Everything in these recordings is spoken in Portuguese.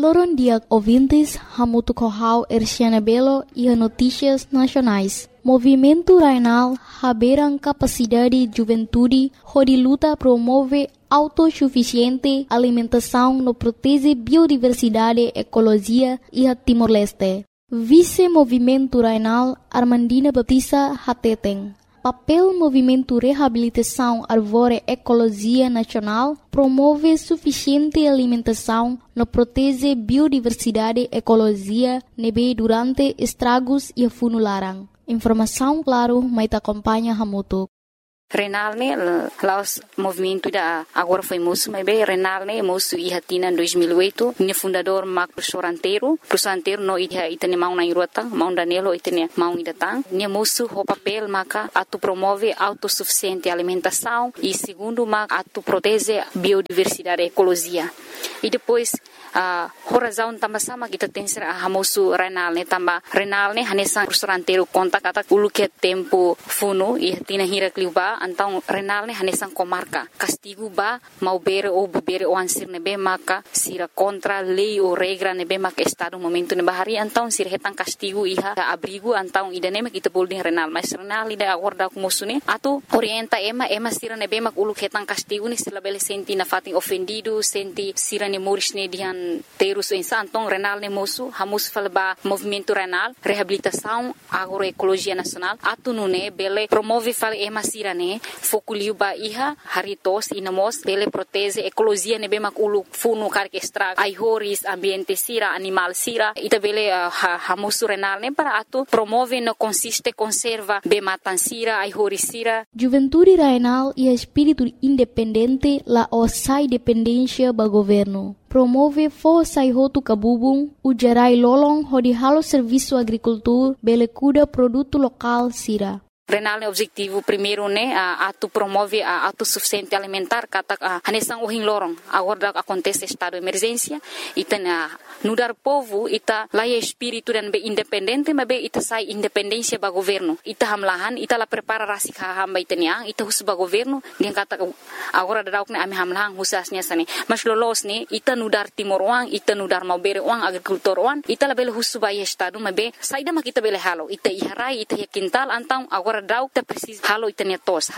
Loron dia ouvintes, Hamutu Kohau Erciana Belo e a Notícias Nacionais. Movimento Rainal haberam capacidade de juventude, onde luta promove autossuficiente alimentação no protege biodiversidade, ecologia e a Timor-Leste. Vice-Movimento Rainal Armandina Batista Hateteng. Papel Movimento Reabilitação Arvore Ecologia Nacional promove suficiente alimentação no protege biodiversidade, ecologia, nebe durante estragos e funularan. Informação, claro, mas acompanha Hamutu. Renal ne laos movimento da agora foi moço, mas bem Renal ne moço e hatina em 2008, minha fundador Mac Prosoranteiro no ia itane mau na irota, mau Danilo itane mau idatang, minha moço o papel maca atu promove autossuficiente alimentação e segundo maca atu protege biodiversidade e ecologia. E depois a razão também sama kita tem ser a moço Renal ne também Renal ne hanesan Prosoranteiro conta kata ulu que tempo funo e hatina hira kliuba então Renal ne hanesan comarca castigo ba mau bere ou bebere o ansir nebe maka sira contra lei ou regra nebe maka estado momento ne bahari então sira hetan castigo iha abrigo então idane kita boleh Renal mas Renal ida agora com moço ne atu orienta ema sira nebe mak ulu hetan castigo ni sila bele senti na fating ofendido senti sira ne moris ne dihan terus então Renal ne moço hamus falba movimento Renal reabilitação agroecologia nacional atu nune bele promove fal ema sira ne fokuliu ba iha haritos inamos bele protege ecologia ne bemak ulu funu karke extra aihoris ambiente sira animal sira ita bele hamusu Renal ne para atu promove no consiste conserva be matan sira aihoris sira. Juventude Rainal e espírito independente la osai dependência ba governo. Promove força e roto cabubung, o gerai lolong hodi halo serviço agricultura, bele cuida produto local sira. Renal ne objetivo primeiro ne atu promove a autossuficiente alimentar kata hanesang uhing lorong agora acontece estado de emergência ita nudar povo ita laia espírito dan be independente mas be ita sai independência ba governo ita hamlahan ita la prepara rasik hamba itania ita hus ba governo dia kata agora dauk ne ami hamlahan husasnya sane mas lolos ne ita nudar timor wang ita nudar mau bere wang agricultor wang ita la bele hus ba estado mas be sai da makita bele halo ita iharai ita yakintal antang agora dauk ta precis halo itania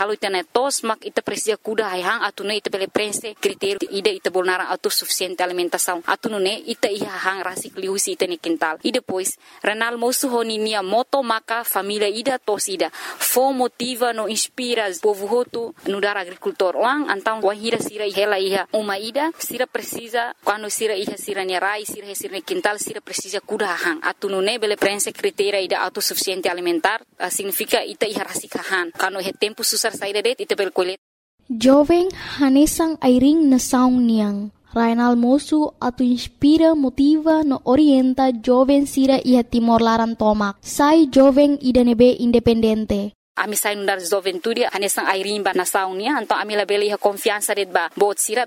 tos mak ita precisa kuda hang atune ita bele prense critério ida ita bolnara autossuficiente alimentação atune ita iha hang rasik liusi itani quintal e depois Renal moço honinia moto maka família ida tos ida fo motiva no inspira povo hotu no dar agricultor wang antang wahira sira hela iha uma ida sira precisa quando sira iha sira rai sira quintal sira precisa kuda hang atune bele prense critério ida autossuficiente alimentar significa ita iha rasikahan kano he tempo susar saída det ita bel kolet jovem hanesang airing na saung niang Rainal moço atu inspira motiva no orienta jovem sira ia Timor Laran tomak sai jovem idanebe independente. Ami sai nundar juventude hanesang airing ba nasaung nia então ami la bele iha confiança det ba bot sira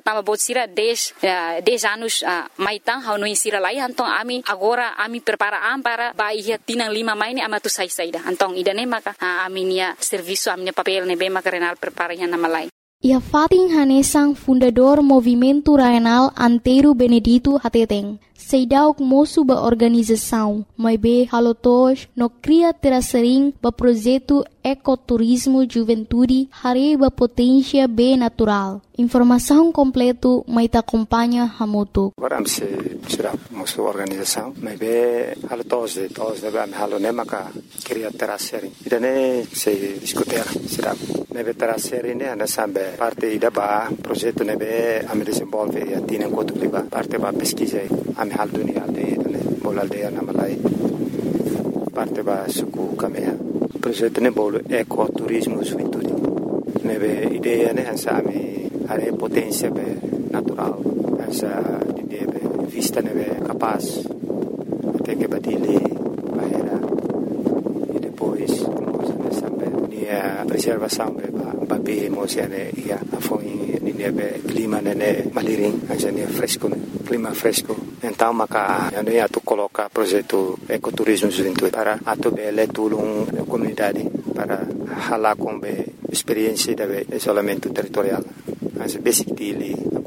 10 anos maitang hau no insira lai então ami agora ami prepara para ba iha tinang 5 mai ni amatu sai saida então idane maka ami nia serviço ami papel ne be maka Renal prepara iha nama lai. Ia fating hanesang fundador Movimento Rainal Antero Benedito Hateteng. Seidauk moço ba organização, mas be halotos no cria terasering ba projeto ecoturismo juventude hare ba potência be natural. Informação completo mas acompanha Hamutu. Agora se será moço organização, mas be halotos de ba halone maka cria terasering. Idane se discutir será nebe terasering ne ana sambe parte ida ba projeto nebe am desenvolve e atine kotu liba parte ba pesquisa hal dunia aldeia bol aldeia namalai parte ba suku kamea projeto ne bol ecoturismo juventude nebe ideia ne ansami are potência be natural essa ideia be vista nebe capaz até que badile bahera e depois nessa be nia preservação be ba be emocione ia afoi nia be clima ne maliring asa nia fresco clima fresco. Então, maka eu atu coloca projeto ecoturismo juventude para atu bele tulung comunidade para halar com experiência de isolamento territorial. As basic dele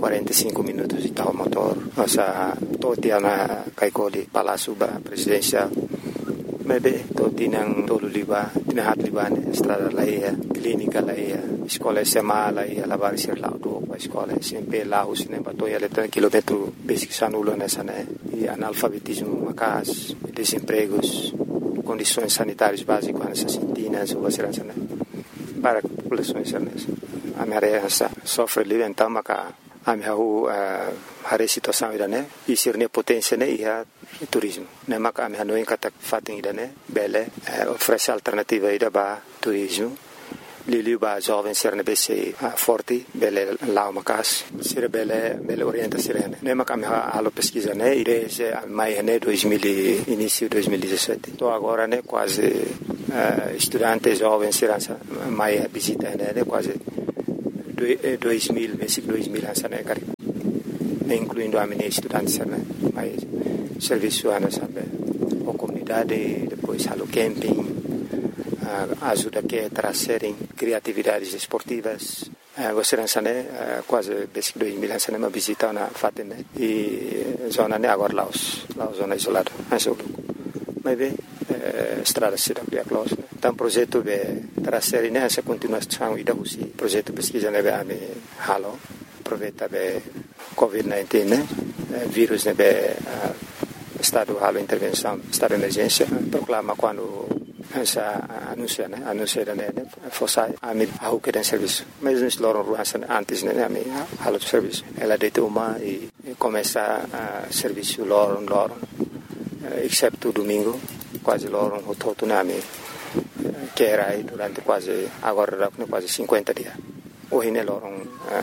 45 minutos de tal motor. Nossa, todo dia na Kaikoli, Palácio Presidencial. Maybe todo tinang tolo liba, tinahat liba ne, estrada laia, clínica laia, escola SMA laia, lavar ser lá do a escola, sempre lá os ne batoia letra quilômetro basic sanulo nessa né, e analfabetismo macas, desempregos, condições sanitárias básicas nessa sintinas ou assim né, para a população nessa. A minha área sofre livre então maca a minha a situação ida né, e ser ne potência né ia turismo. Ne maka ami hanoin kata fating ida ne bele oferece alternativa ida ba turismo. Liliu ba jovem ser ne bese forte bele lao makas ser bele orienta sirene. Ne maka ami halo pesquisa ne ide se mai ne 2000 início 2017. Tô agora ne quase estudante jovem ser mai visita ne quase 2000 basic 2000 ansa ne cari. Incluindo a minha estudante né, mas serviço sabe, a comunidade, depois halo camping, ajuda que trazerem criatividades esportivas. Gostaria né, quase basic 2000 né, uma visita na Fatene e zona né agora Laos zona isolada, mas bem estrada cidade é close. Então projeto de trazer né essa continuação e da projeto pesquisa né be halo aproveita be COVID-19 né vírus né be estado halo intervenção estado de emergência proclama quando essa anuncia né fosse a mim a que tem serviço mas nos loram ruas antes né a mim halo serviço ela deita uma e começa a serviço loram exceto domingo quase loram o todo na mim que era aí durante quase agora quase 50 dias hoje né loram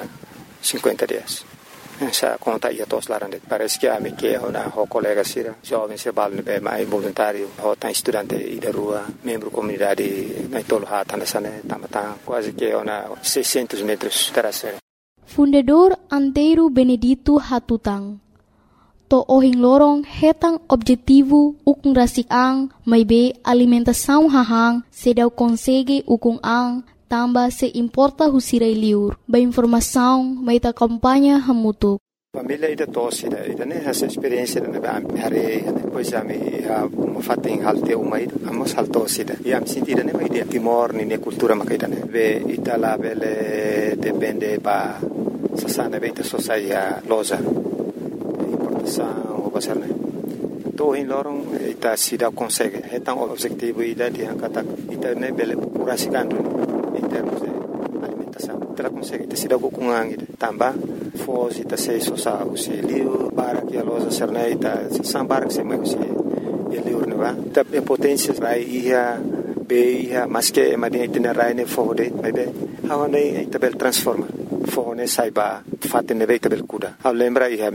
50 dias. Essa conta ia todos lá dentro. Parece que a minha que é uma colega sira, jovem se balne bem mais voluntário, ou tem estudante aí da rua, membro comunidade na tolo hata nessa né, tamatan quase que é uma 600 metros terceira. Fundador Antero Benedito Hatutang. To ohing lorong hetang objetivo ukung rasik-ang may be alimentação hahang sedau consegue ukung ang tamba se importa husirai liur. Ba informação may ta kampanya hamutuk. Família ida tosse ida né essa experiência na hari depois a me fating halte uma ida amos haltosse ida e am sentida né ida timor ni cultura makaida né ve itala vele depende ba sasana beita sociedade loja importação ou basar né to in lorong ita sida consegue hetang objetivo ida di angkata ita né bele curasikan em termos de alimentação. Ela consegue ter sido com angin também fosse ita sei sosa usi liu para que a loja serneita sambar que se mais usi liu neva. Ta potência rai ia be ia mas que madia itena rai ne fode bebe hawane ita bel transforma fone saiba fatene be ita bel kuda. A lembra ia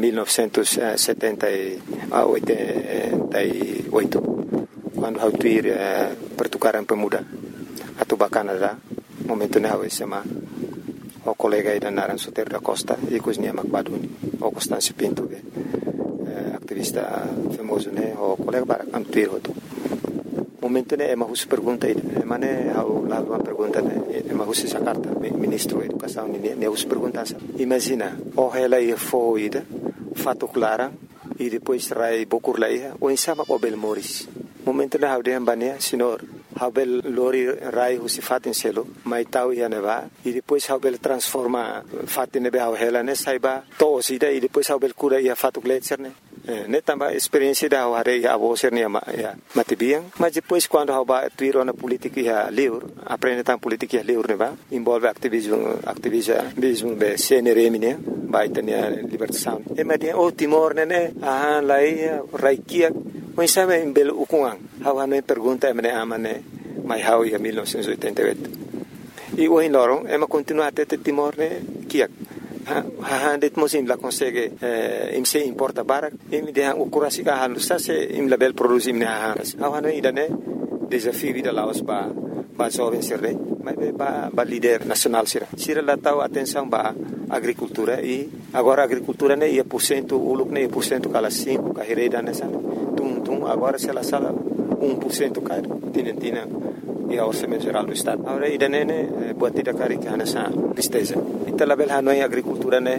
1988 quando hautuir pertukaran pemuda atau Canada momento ne hawe sema o colega ida naran Soter da Costa e cozinha Macbaduni o Constâncio Pinto activista famoso né o colega para antuir hoto momento ne ema hus pergunta ida ema ne hau lá uma pergunta ne ema hus essa carta ministro da educação ne hus pergunta imagina o ela ia foi ida fato clara e depois rai bokur lá ia o insama o bel moris momento ne hau de ambania senhor Habel lori rai husi fatin selo mai tau ia neva e depois Habel transforma fatin nebe hela ne saiba to sida e depois Habel cura ia fatu gletser ne tamba experiência da hare ia avoser ne ya matibiang mas depois quando haba tuiro na política ia liur aprende tam política ia liur neva envolve ativismo be CNRM ne vai tenia libertação e media o Timor ne lai raikia mas sabe em belo ukuang hawa no pergunta emne amane mai hau ia 1988 e o in lorong ema continua até Timor ne kiak ha det mosim la consegue im se importa barak im de o kurasi ka halu sa se im label produzi ne ha hawa no idane desafio vida laos ba jovem serre mas ba líder nacional sira la tau atenção ba agricultura e agora agricultura ne ia % uluk ne % kala 5 ka hereda nessa tum agora se ela sala 1% cai tinentina e a orçamento geral do estado agora ida ne buatida cari que nessa listeza então la bel hanoi agricultura ne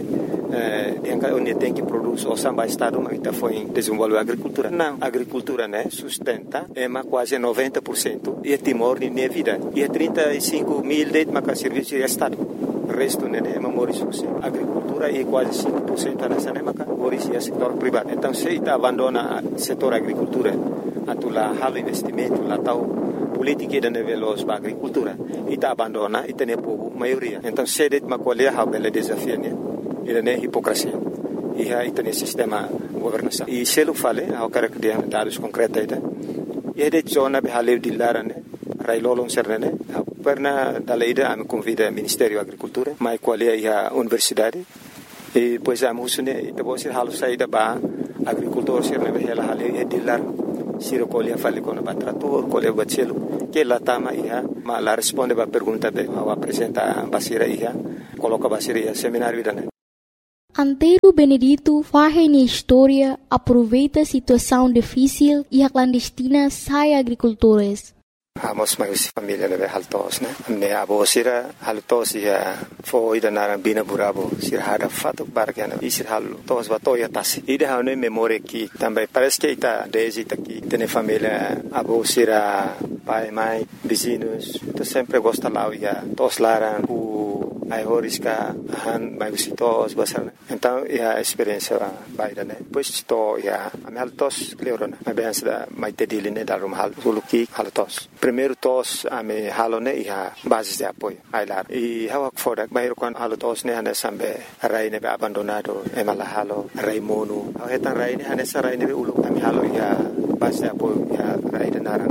onde tem que produzir o samba estado, mas está foi desenvolver a agricultura. Não, a agricultura, né, sustenta quase 90% e é Timor de minha vida. E é 35 mil de serviço de estado. O resto, né, é memorização. A agricultura é quase 5% nessa época, hoje é setor privado. Então, se está abandona o setor agricultura, atular halo investimento, lá tal política de nível da agricultura, e está abandona e tem povo maioria. Então, se de uma colher há bela desafio, né, e é hipocrisia. E aí tem sistema governação. E se eu falei, eu quero que dê dados concretos aí, e de zona de haleu de lara, né, railolong serne, perna dalaida a me convida Ministério da Agricultura, mas qual é a universidade, e depois a musune, e depois halo saída ba agricultor serne behela haleu e de lar, siro colher fale com o trator, colher bacelo, que lá tama ia, mas lá responde a pergunta be, ao apresenta basira ia, coloca basira ia seminário da, né. Antero Benedito faz na história, aproveita a situação difícil e a clandestina sai agricultores. Amos mais família leve haltos, né? Ne abo sira haltos ya foi da narambina burabo sira hada fato bargana e sira haltos batoya tasi. Ida hane memória que também parece que está desde aqui tem família abo sira pai mãe vizinhos, tu sempre gosta lá ya tos laran ai horiska han mai visitos basar. Então a experiência baida, né? Pois estou ya am haltos cleorona. A bem da mai tedili né da rum hal suluki haltos. Primeiro tos ame halone ia basis de apoio ailar e hawak fodak bayro kon halotos ne hane sambe rai ne be abandonado e mala halo rai monu hetan rai ne hane sa rai ne be ulu ame halo ia basis de apoio ia rai de naran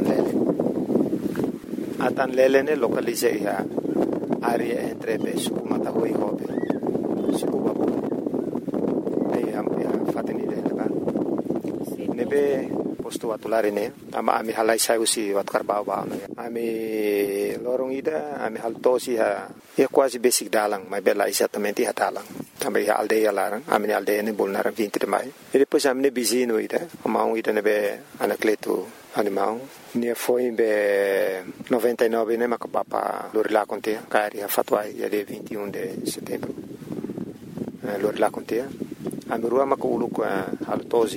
atan lele ne localize ia área entre be suku mata hoi hobe suku babu ai am ia fateni de leba nebe posto atulare ne ama ami halai sai usi wat karbau ba no ami lorong ida ami haltosi ha e quase basic dalang mas bela exatamente ha dalang também a aldeia larang ami aldeia ne bolnar 20 de maio e depois ami ne bizino ida ama ida ne be anacleto animal ne foi be 99 ne makapapa lorila conte cari a fatwai ya de 21 de setembro lorila conte ami rua makulu com haltosi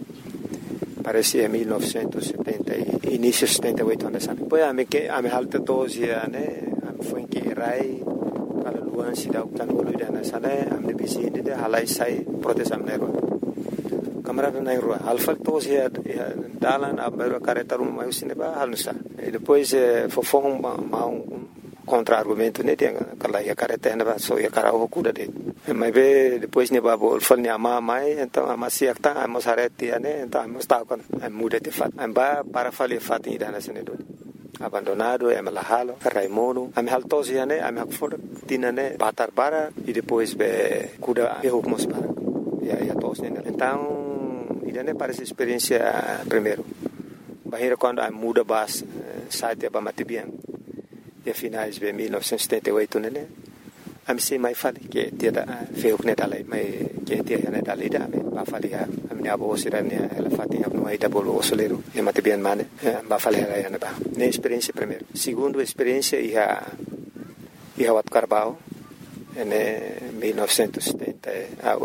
parece em 1970 início 78 anos depois ame halta 12 né foi que rai kala luan sida utan olu dana sana amne bisinde de halai sai protestam nero kamera na rua alfa 12 ya dalan abero caretarum mai usine ba halnusa depois fofong contra-argumento né tem aquela ia careta na só ia cara o cuda de mas depois ne babo fal ne ama mai então ama siakta ama sarete né então ama está com muda de fato amba para fazer fato ida na senedo abandonado é malahalo raimono am haltos né am hakfor tinane batar bara e depois be cuda erro mos para ia tos né então ida né parece experiência primeiro bahira quando am muda bas site ba matibian e finais de 1978 né am se mai fale que tiada feu que neta mai que tiada neta lida ba fale a minha avó sira ne ela fatinha no aí da bolo solero e mate bien mane ba fale ela ya ba ne experiência primeiro segundo experiência ia wat Carbau ne 1970 a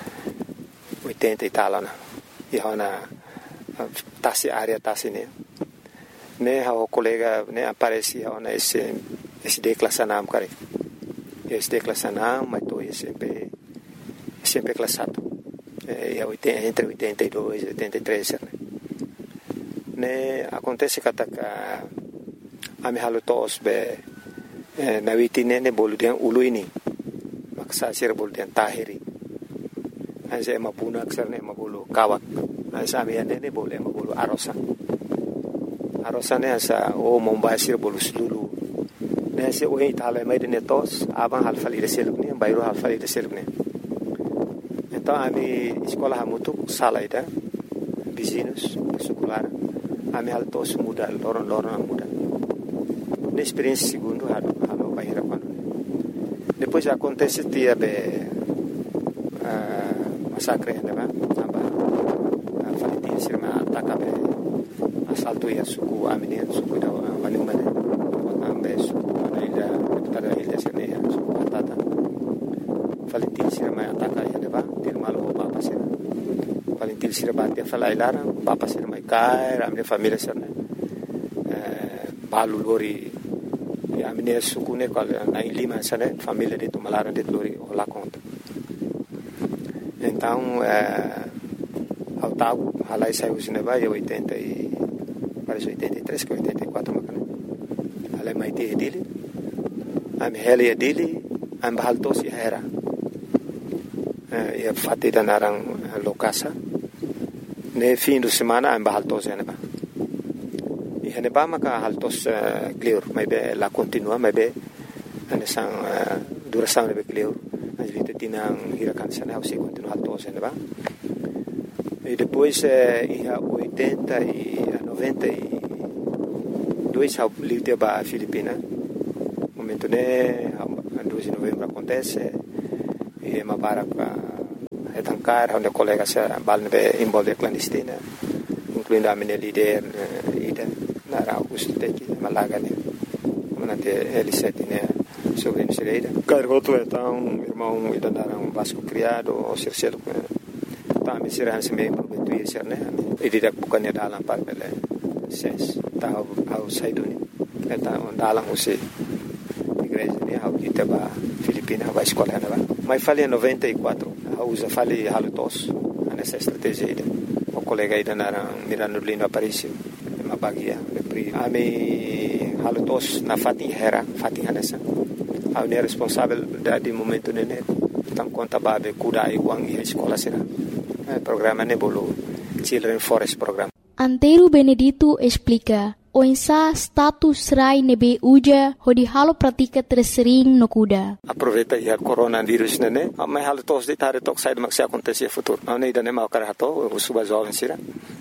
80 e tal na ia na tasi área tasi ne o colega ne aparecia na esse declassanam cara esse declassanam mas tô sempre classado entre 82 e 83 ne acontece que a me halutos be na witine ne boludian uluini maksa sir boludian tahiri anse mapuna aksarne mabulu kawak anse amiane ne boleh mabulu arosane asa o mombasir bolus lulu nese o itala mai de netos aban halfali de selukni bayro halfali de selukni então ami escola hamutu salaida vizinhos secular ami altos muda loron muda na experiência segundo halo bayra quando depois acontece dia be massacre né aba falitin sirma atakabe assalto ya suku amini suku da manumane ambe suku ila tada ila sene suku tata falitin sira mai ataka ya neba til malo papa sira paling til sira batia falai lara papa sira mai kai ramne família sira balu lori ya amine sukune kal na lima sira família de tumalara de lori ola conta então ao tal halai saiu neba ya 80 e parece 83 que 84 macana halai mai te dele am heli dele am bahaltos ya era ya fatida narang lokasa ne fim de semana am bahaltos ya neba e neba maka haltos clear mai be la continua mai be ane sang duração ne be clear as vite tinang hirakan sana se continua haltos ya neba e depois ia 80 e 92 ao livre ba Filipina momento ne 2 de novembro acontece e uma para etancar onde colegas se balne envolve clandestina incluindo a minha líder ida na Augusto Teki Malaga né manante L7 né sobre Nigeria cargoto então irmão ida na Vasco criado o Circelo tá me será se me prometo ser né e ida bukannya dalam parpele ses tá ao saiduni eta dalam usi igreja né ao kita ba Filipina vai escola né mas falei 94 usa falei halutos nessa estratégia ida o colega ida na Mirano Lindo Aparício uma bagia pri ami halutos na Fatihera nessa a unir responsável de momento nene tam conta babe kuda e wang e escola será programa nebolo Children Forest Program. Antero Benedito explica o ensa status rai nebe uja hodi halo pratika tersering no kuda. Aproveita ya coronavírus nene, mas halo tos de tare tok sai maksi acontecer futuro. Não ida nem mau karato, o suba jovem sira.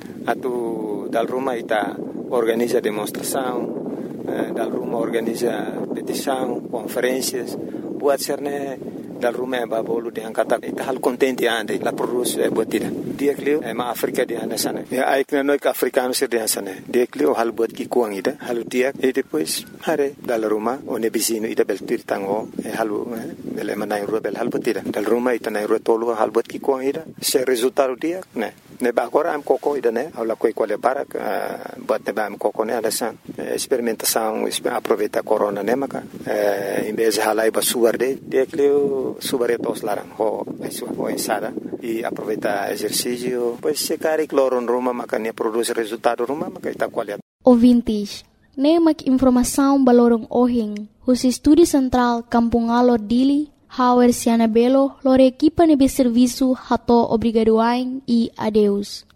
Atu dal Roma ita organiza demonstração, dal Roma organiza petição, conferências, buat serne dal Roma ba bolu de angkata ita hal contente ande la produz botida. Dia klio ma Afrika di anda sana. Ya aikna noi ka africano sir di sana. Dia klio hal bot ki kuang ida, halu dia e depois hare dal Roma one bisino ida bel tirtango halu bele manai ro bel hal botida. Dal Roma ita nai ro tolu hal bot ki kuang ida. Se resultado dia ne ba agora am coco ida ne ala coi quale barak bot ne ba am coco ne ala san experimentação aproveita corona ne maka em vez halai ba suarde dia klio subaretos larang ho ensada e aproveita exercício pois se cari cloro em Roma makanya produz resultado Roma makaita qualidade. Ouvintes, nemak informação balorong ohing, os estúdio central Kampung Alor Dili, Hauer Siana Belo, lore equipa nebe serviço hato obrigadoain e adeus.